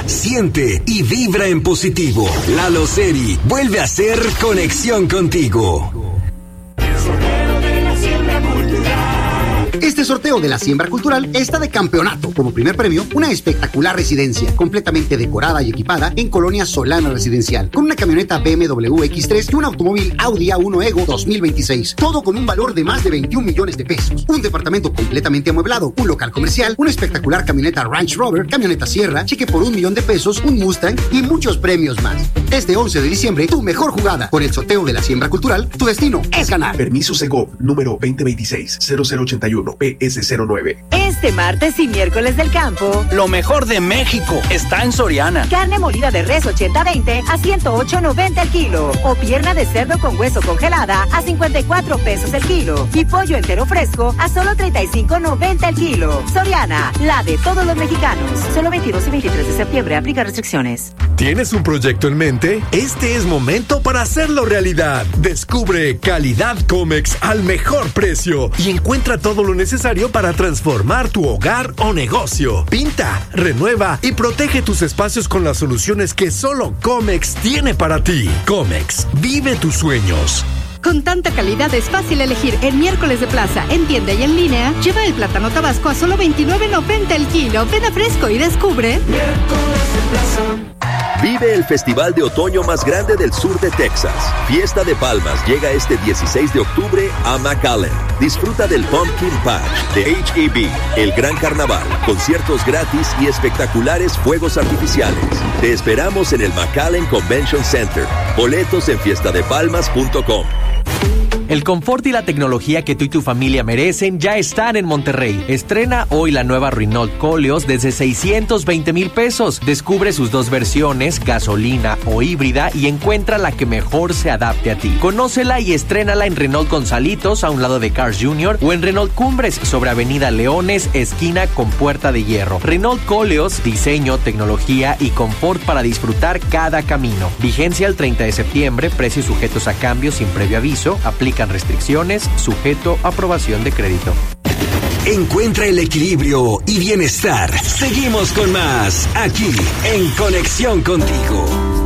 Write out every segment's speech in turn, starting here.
siente y vibra en positivo. Lalo Seri vuelve a hacer conexión contigo. Este sorteo de la Siembra Cultural está de campeonato. Como primer premio, una espectacular residencia, completamente decorada y equipada en Colonia Solana Residencial, con una camioneta BMW X3 y un automóvil Audi A1 Ego 2026. Todo con un valor de más de 21 millones de pesos. Un departamento completamente amueblado, un local comercial, una espectacular camioneta Range Rover, camioneta Sierra, cheque por $1 millón, un Mustang y muchos premios más. Este 11 de diciembre, tu mejor jugada. Con el sorteo de la Siembra Cultural, tu destino es ganar. Permiso Segov, número 2026-0081. PS09. Este martes y miércoles del campo, lo mejor de México está en Soriana. Carne molida de res 80-20 a $108.90 el kilo. O pierna de cerdo con hueso congelada a 54 pesos el kilo. Y pollo entero fresco a solo $35.90 el kilo. Soriana, la de todos los mexicanos. Solo 22 y 23 de septiembre. Aplica restricciones. ¿Tienes un proyecto en mente? Este es momento para hacerlo realidad. Descubre Calidad Comex al mejor precio y encuentra todo lo necesario para transformar tu hogar o negocio. Pinta, renueva y protege tus espacios con las soluciones que solo Comex tiene para ti. Comex, vive tus sueños. Con tanta calidad es fácil elegir en miércoles de plaza, en tienda y en línea. Lleva el plátano tabasco a solo $29.90 el kilo. Ven a Fresco y descubre. Miércoles de plaza. Vive el festival de otoño más grande del sur de Texas. Fiesta de Palmas llega este 16 de octubre a McAllen. Disfruta del Pumpkin Patch, de H-E-B, el Gran Carnaval, conciertos gratis y espectaculares fuegos artificiales. Te esperamos en el McAllen Convention Center. Boletos en fiestadepalmas.com. El confort y la tecnología que tú y tu familia merecen ya están en Monterrey. Estrena hoy la nueva Renault Koleos desde $620,000. Descubre sus dos versiones, gasolina o híbrida, y encuentra la que mejor se adapte a ti. Conócela y estrénala en Renault Gonzalitos, a un lado de Cars Jr., o en Renault Cumbres, sobre Avenida Leones, esquina con Puerta de Hierro. Renault Koleos, diseño, tecnología y confort para disfrutar cada camino. Vigencia el 30 de septiembre, precios sujetos a cambio sin previo aviso. Aplican restricciones, sujeto a aprobación de crédito. Encuentra el equilibrio y bienestar. Seguimos con más, aquí, en Conexión Contigo.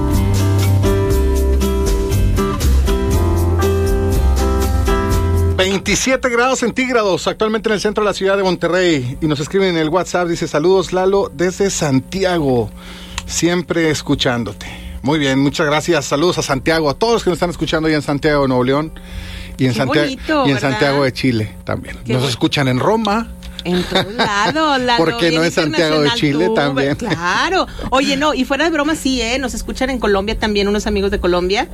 ...27 grados centígrados actualmente en el centro de la ciudad de Monterrey. Y nos escriben en el WhatsApp, dice: saludos Lalo desde Santiago, siempre escuchándote. Muy bien, muchas gracias. Saludos a Santiago, a todos los que nos están escuchando ahí en Santiago de Nuevo León y en, y en Santiago de Chile también. Nos escuchan en Roma. En todos lados. ¿Por qué no en Santiago de Chile también? Claro. Oye, no, y fuera de broma, sí, nos escuchan en Colombia también, unos amigos de Colombia.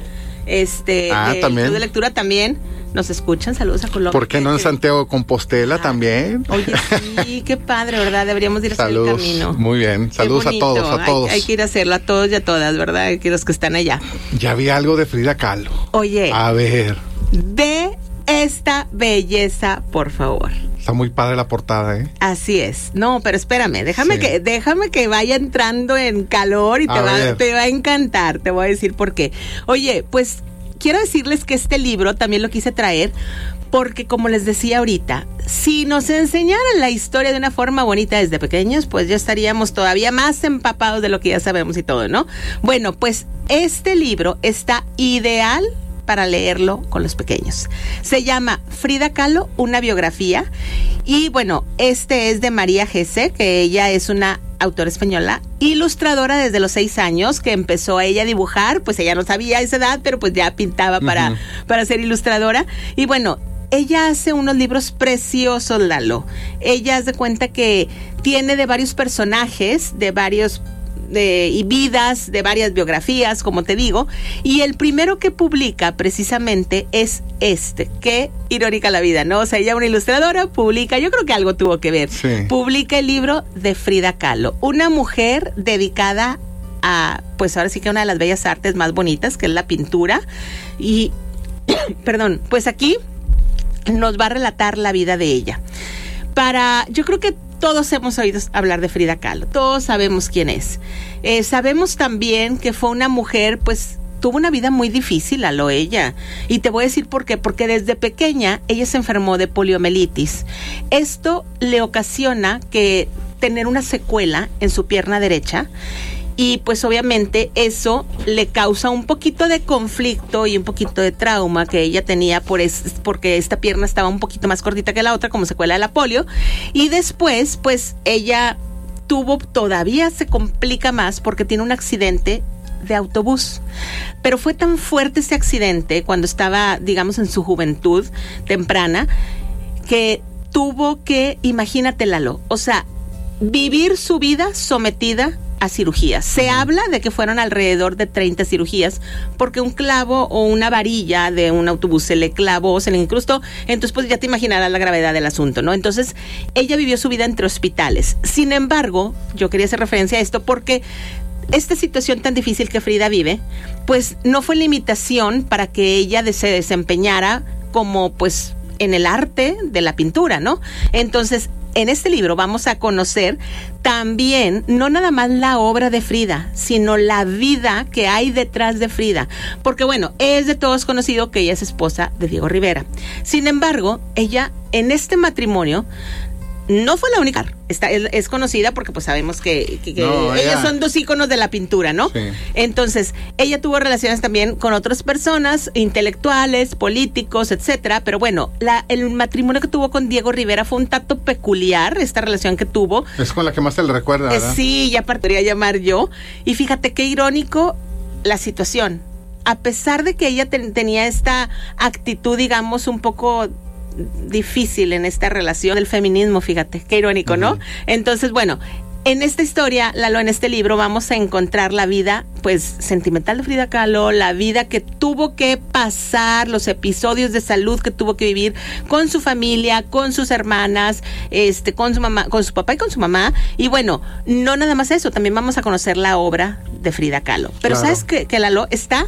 También. De lectura también nos escuchan. Saludos a Colombia. ¿Por qué no en Santiago de Compostela también? Oye, sí, qué padre, ¿verdad? Deberíamos ir a hacer el camino. Muy bien, saludos a todos, Hay que ir a hacerlo a todos y a todas, ¿verdad? Que los que están allá. Ya vi algo de Frida Kahlo. Oye. A ver. De esta belleza, por favor. Está muy padre la portada, ¿eh? Así es. No, pero espérame, déjame que vaya entrando en calor y te va a encantar. Te voy a decir por qué. Oye, pues quiero decirles que este libro también lo quise traer porque, como les decía ahorita, si nos enseñaran la historia de una forma bonita desde pequeños, pues ya estaríamos todavía más empapados de lo que ya sabemos y todo, ¿no? Bueno, pues este libro está ideal para leerlo con los pequeños. Se llama Frida Kahlo, una biografía. Y bueno, este es de María Gese, que ella es una autora española, ilustradora desde los 6 años, que empezó ella a dibujar. Pues ella no sabía a esa edad, pero pues ya pintaba para ser ilustradora. Y bueno, ella hace unos libros preciosos, Lalo. Ella hace cuenta que tiene de varios personajes, de varios y vidas, de varias biografías, como te digo, y el primero que publica precisamente es qué irónica la vida, ¿no? O sea, ella, una ilustradora, publica, yo creo que algo tuvo que ver, publica el libro de Frida Kahlo, una mujer dedicada a, pues ahora sí que una de las bellas artes más bonitas, que es la pintura, y perdón, pues aquí nos va a relatar la vida de ella. Yo creo que todos hemos oído hablar de Frida Kahlo, todos sabemos quién es. Sabemos también que fue una mujer, pues, tuvo una vida muy difícil, ella. Y te voy a decir por qué. Porque desde pequeña ella se enfermó de poliomielitis. Esto le ocasiona tener una secuela en su pierna derecha. Y pues obviamente eso le causa un poquito de conflicto y un poquito de trauma que ella tenía porque esta pierna estaba un poquito más cortita que la otra como secuela de la polio. Y después pues ella todavía se complica más porque tiene un accidente de autobús. Pero fue tan fuerte ese accidente cuando estaba, digamos, en su juventud temprana, que tuvo que, imagínate, Lalo, o sea, vivir su vida sometida a cirugías. Se habla de que fueron alrededor de 30 cirugías porque un clavo o una varilla de un autobús se le clavó, se le incrustó. Entonces pues ya te imaginarás la gravedad del asunto, ¿no? Entonces ella vivió su vida entre hospitales. Sin embargo, yo quería hacer referencia a esto porque esta situación tan difícil que Frida vive, pues no fue limitación para que ella se desempeñara como pues en el arte de la pintura, ¿no? Entonces en este libro vamos a conocer también, no nada más la obra de Frida, sino la vida que hay detrás de Frida. Porque bueno, es de todos conocido que ella es esposa de Diego Rivera. Sin embargo, ella en este matrimonio no fue la única. Es conocida porque pues sabemos que ellas son dos íconos de la pintura, ¿no? Sí. Entonces, ella tuvo relaciones también con otras personas, intelectuales, políticos, etcétera. Pero bueno, el matrimonio que tuvo con Diego Rivera fue un tanto peculiar, esta relación que tuvo. Es con la que más se le recuerda, ¿verdad? Sí, ya podría llamar yo. Y fíjate qué irónico la situación. A pesar de que ella tenía esta actitud, digamos, un poco difícil en esta relación del feminismo, fíjate, qué irónico, ¿no? Entonces, bueno, en esta historia, Lalo, en este libro vamos a encontrar la vida, pues, sentimental de Frida Kahlo, la vida que tuvo que pasar, los episodios de salud que tuvo que vivir con su familia, con sus hermanas, con su mamá, con su papá y con su mamá. Y bueno, no nada más eso, también vamos a conocer la obra de Frida Kahlo. Pero claro, ¿sabes qué, Lalo?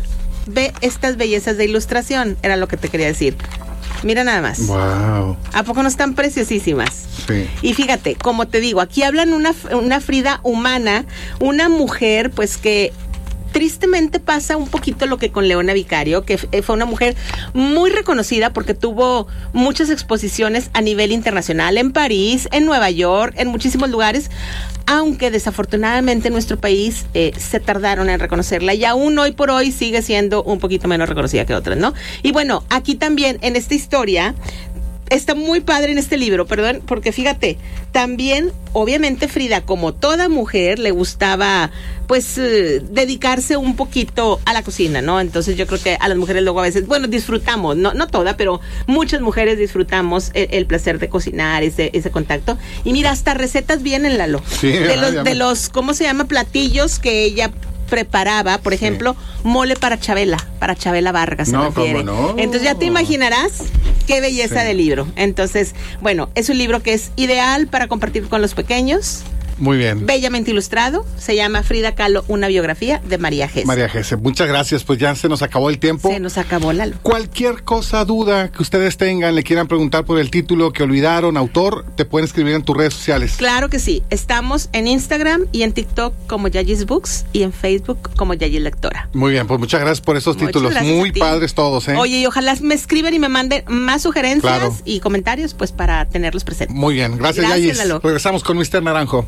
Ve estas bellezas de ilustración, era lo que te quería decir. Mira nada más. Wow. ¿A poco no están preciosísimas? Sí. Y fíjate, como te digo, aquí hablan una Frida humana, una mujer pues que tristemente pasa un poquito lo que con Leona Vicario, que fue una mujer muy reconocida porque tuvo muchas exposiciones a nivel internacional en París, en Nueva York, en muchísimos lugares, aunque desafortunadamente en nuestro país se tardaron en reconocerla y aún hoy por hoy sigue siendo un poquito menos reconocida que otras, ¿no? Y bueno, aquí también en esta historia está muy padre en este libro, perdón, porque fíjate, también obviamente Frida, como toda mujer, le gustaba pues dedicarse un poquito a la cocina, ¿no? Entonces yo creo que a las mujeres luego a veces, bueno, disfrutamos, no toda, pero muchas mujeres disfrutamos el placer de cocinar, ese contacto. Y mira, hasta recetas vienen, Lalo. Sí, de los, ¿cómo se llama? Platillos que ella preparaba, por ejemplo, mole para Chabela Vargas, se refiere. No. Entonces ya te imaginarás qué belleza de libro. Entonces, bueno, es un libro que es ideal para compartir con los pequeños. Muy bien. Bellamente ilustrado. Se llama Frida Kahlo, una biografía de María Gese. María Gese, muchas gracias. Pues ya se nos acabó el tiempo. Se nos acabó, Lalo. Cualquier cosa, duda que ustedes tengan, le quieran preguntar por el título que olvidaron, autor, te pueden escribir en tus redes sociales. Claro que sí. Estamos en Instagram y en TikTok como Yayis Books y en Facebook como Yayis Lectora. Muy bien, pues muchas gracias por esos títulos. Muy padres todos, ¿eh? Oye, y ojalá me escriban y me manden más sugerencias y comentarios, pues para tenerlos presentes. Muy bien, gracias Yayis. Lalo. Regresamos con Mr. Naranjo.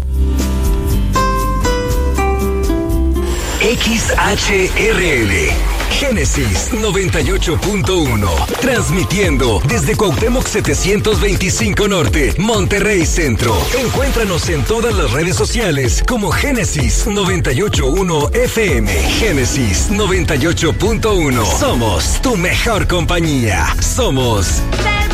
XHRL Génesis 98.1, transmitiendo desde Cuauhtémoc 725 Norte, Monterrey Centro. Encuéntranos en todas las redes sociales como Génesis 98.1 FM. Génesis 98.1. Somos tu mejor compañía. Somos